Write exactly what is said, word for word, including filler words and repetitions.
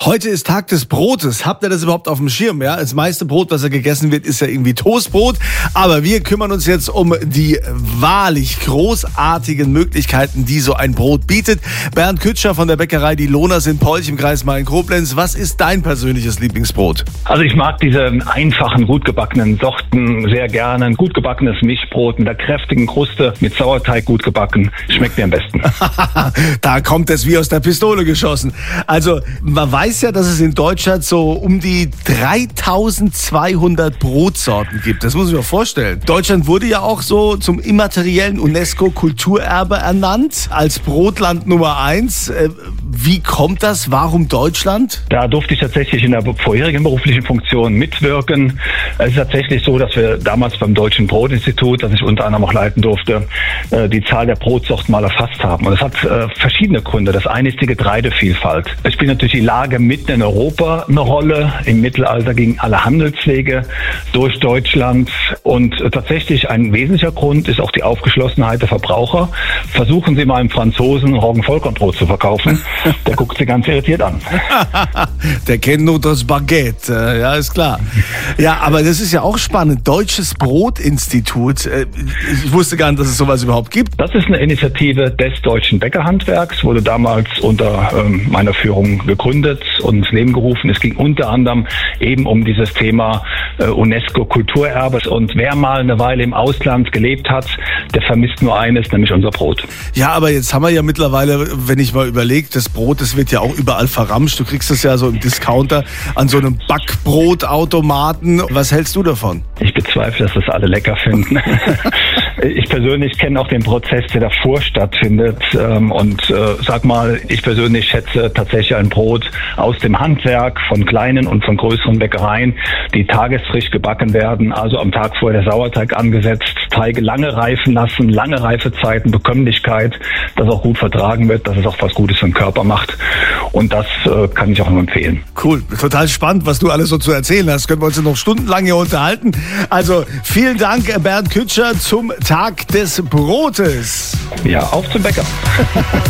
Heute ist Tag des Brotes. Habt ihr das überhaupt auf dem Schirm? Ja, das meiste Brot, was ja gegessen wird, ist ja irgendwie Toastbrot. Aber wir kümmern uns jetzt um die wahrlich großartigen Möglichkeiten, die so ein Brot bietet. Bernd Kütscher von der Bäckerei Die Lohners in Polch im Kreis Main-Koblenz. Was ist dein persönliches Lieblingsbrot? Also ich mag diese einfachen, gut gebackenen Sorten sehr gerne. Ein gut gebackenes Mischbrot mit einer kräftigen Kruste, mit Sauerteig gut gebacken. Schmeckt mir am besten. Da kommt es wie aus der Pistole geschossen. Also man weiß ja, dass es in Deutschland so um die dreitausendzweihundert Brotsorten gibt. Das muss ich mir vorstellen. Deutschland wurde ja auch so zum immateriellen UNESCO-Kulturerbe ernannt, als Brotland Nummer eins. Wie kommt das? Warum Deutschland? Da durfte ich tatsächlich in der vorherigen beruflichen Funktion mitwirken. Es ist tatsächlich so, dass wir damals beim Deutschen Brotinstitut, das ich unter anderem auch leiten durfte, die Zahl der Brotsorten mal erfasst haben. Und das hat verschiedene Gründe. Das eine ist die Getreidevielfalt. Es spielt natürlich die Lage mitten in Europa eine Rolle. Im Mittelalter gingen alle Handelswege durch Deutschland. Und tatsächlich ein wesentlicher Grund ist auch die Aufgeschlossenheit der Verbraucher. Versuchen Sie mal einem Franzosen Roggenvollkornbrot zu verkaufen. Der guckt Sie ganz irritiert an. Der kennt nur das Baguette, ja, ist klar. Ja, aber das ist ja auch spannend. Deutsches Brotinstitut. Ich wusste gar nicht, dass es sowas überhaupt gibt. Das ist eine Initiative des deutschen Bäckerhandwerks, wurde damals unter ähm, meiner Führung gegründet und ins Leben gerufen. Es ging unter anderem eben um dieses Thema äh, UNESCO-Kulturerbes. Und wer mal eine Weile im Ausland gelebt hat, der vermisst nur eines, nämlich unser Brot. Ja, aber jetzt haben wir ja mittlerweile, wenn ich mal überlege, das Brot, das wird ja auch überall verramscht. Du kriegst das ja so im Discounter an so einem Backbrotautomaten. Was hältst du davon? Ich bezweifle, dass das alle lecker finden. Ich persönlich kenne auch den Prozess, der davor stattfindet. Und äh, sag mal, ich persönlich schätze tatsächlich ein Brot aus dem Handwerk von kleinen und von größeren Bäckereien, die tagesfrisch gebacken werden, also am Tag vorher der Sauerteig angesetzt, Teige lange reifen lassen, lange Reifezeiten, Bekömmlichkeit, dass auch gut vertragen wird, dass es auch was Gutes für den Körper macht. Und das äh, kann ich auch nur empfehlen. Cool, total spannend, was du alles so zu erzählen hast. Können wir uns noch stundenlang hier unterhalten. Also vielen Dank, Bernd Kütscher, zum Tag des Brotes. Ja, auf zum Bäcker.